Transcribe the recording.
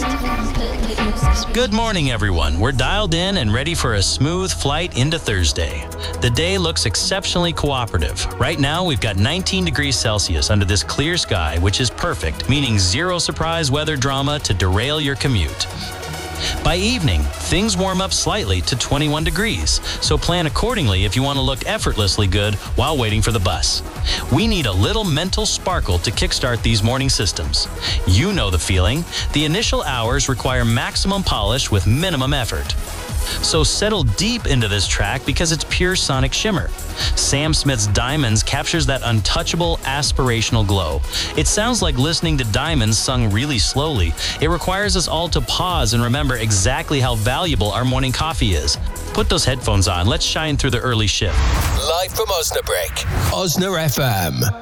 Good morning, everyone. We're dialed in and ready for a smooth flight into Thursday. The day looks exceptionally cooperative. Right now, we've got 19 degrees Celsius under this clear sky, which is perfect, meaning zero surprise weather drama to derail your commute. By evening, things warm up slightly to 21 degrees, so plan accordingly if you want to look effortlessly good while waiting for the bus. We need a little mental sparkle to kickstart these morning systems. You know the feeling. The initial hours require maximum polish with minimum effort. So settle deep into this track because it's pure sonic shimmer. Sam Smith's Diamonds captures that untouchable, aspirational glow. It sounds like listening to Diamonds sung really slowly. It requires us all to pause and remember exactly how valuable our morning coffee is. Put those headphones on. Let's shine through the early shift. Live from Osnabrück, Osna FM.